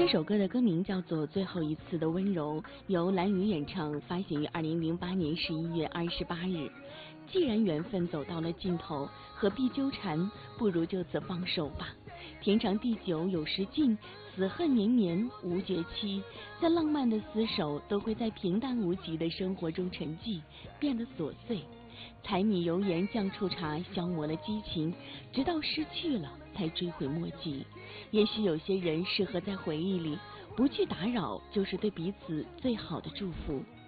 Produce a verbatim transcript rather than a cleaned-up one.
首歌的歌名叫做《最后一次的温柔》，由蓝雨演唱，发行于二零零八年十一月二十八日。既然缘分走到了尽头，何必纠缠？不如就此放手吧。天长地久有时尽，此恨绵绵无绝期。再浪漫的厮守，都会在平淡无奇的生活中沉寂，变得琐碎。柴米油盐酱醋茶消磨了激情，直到失去了才追悔莫及。也许有些人适合在回忆里，不去打扰，就是对彼此最好的祝福。